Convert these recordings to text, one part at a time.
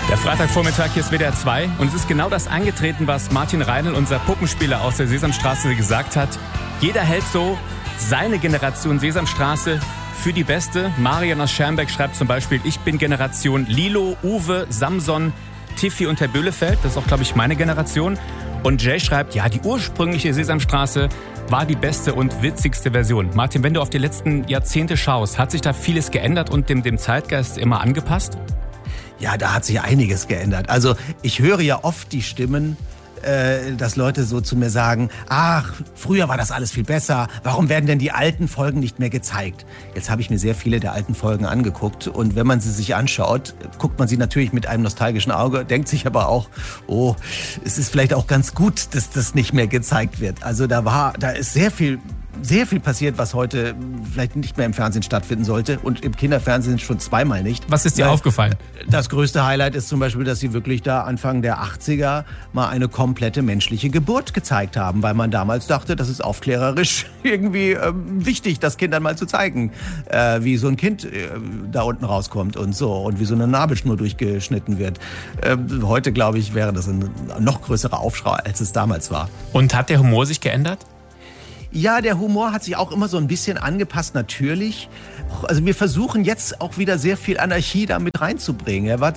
Der Freitagvormittag, hier ist WDR 2 und es ist genau das eingetreten, was Martin Reinl, unser Puppenspieler aus der Sesamstraße, gesagt hat. Jeder hält so seine Generation Sesamstraße für die beste. Marian aus Schermbeck schreibt zum Beispiel, ich bin Generation Lilo, Uwe, Samson, Tiffy und Herr Böhlefeld. Das ist auch, glaube ich, meine Generation. Und Jay schreibt, ja, die ursprüngliche Sesamstraße war die beste und witzigste Version. Martin, wenn du auf die letzten Jahrzehnte schaust, hat sich da vieles geändert und dem Zeitgeist immer angepasst? Ja, da hat sich einiges geändert. Also ich höre ja oft die Stimmen, dass Leute so zu mir sagen, ach, früher war das alles viel besser, warum werden denn die alten Folgen nicht mehr gezeigt? Jetzt habe ich mir sehr viele der alten Folgen angeguckt und wenn man sie sich anschaut, guckt man sie natürlich mit einem nostalgischen Auge, denkt sich aber auch, oh, es ist vielleicht auch ganz gut, dass das nicht mehr gezeigt wird. Also da ist sehr viel passiert, was heute vielleicht nicht mehr im Fernsehen stattfinden sollte und im Kinderfernsehen schon zweimal nicht. Was ist dir aufgefallen? Das größte Highlight ist zum Beispiel, dass sie wirklich da Anfang der 80er mal eine komplette menschliche Geburt gezeigt haben, weil man damals dachte, das ist aufklärerisch irgendwie wichtig, das Kindern mal zu zeigen, wie so ein Kind da unten rauskommt und so und wie so eine Nabelschnur durchgeschnitten wird. Heute, glaube ich, wäre das ein noch größerer Aufschrei, als es damals war. Und hat der Humor sich geändert? Ja, der Humor hat sich auch immer so ein bisschen angepasst, natürlich. Also wir versuchen jetzt auch wieder sehr viel Anarchie da mit reinzubringen. Er war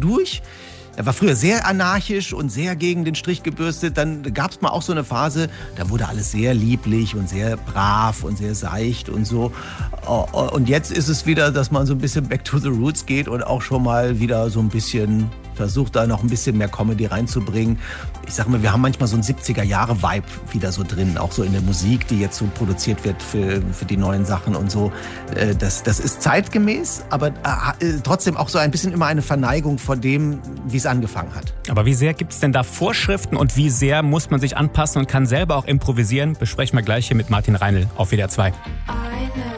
früher sehr anarchisch und sehr gegen den Strich gebürstet. Dann gab es mal auch so eine Phase, da wurde alles sehr lieblich und sehr brav und sehr seicht und so. Und jetzt ist es wieder, dass man so ein bisschen back to the roots geht und auch schon mal wieder so ein bisschen versucht, da noch ein bisschen mehr Comedy reinzubringen. Ich sag mal, wir haben manchmal so einen 70er-Jahre-Vibe wieder so drin, auch so in der Musik, die jetzt so produziert wird für die neuen Sachen und so. Das ist zeitgemäß, aber trotzdem auch so ein bisschen immer eine Verneigung vor dem, wie es angefangen hat. Aber wie sehr gibt es denn da Vorschriften und wie sehr muss man sich anpassen und kann selber auch improvisieren? Besprechen wir gleich hier mit Martin Reinl auf WDR 2.